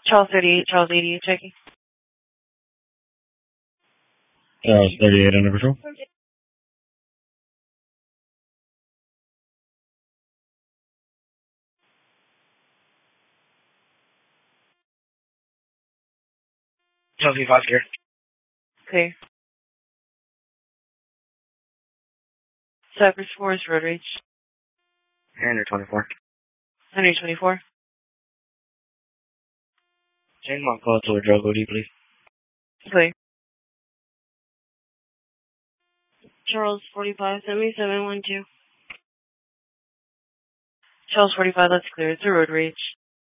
Charles 38, Charles 88, checking. Charles 38 under control. Chelsea 5 here. Clear. Cypress Forest Road Rage. Under 24. 124. Change my call to a drug OD, please. Clear. Charles 45, 7712. Charles 45, that's clear. It's a road rage.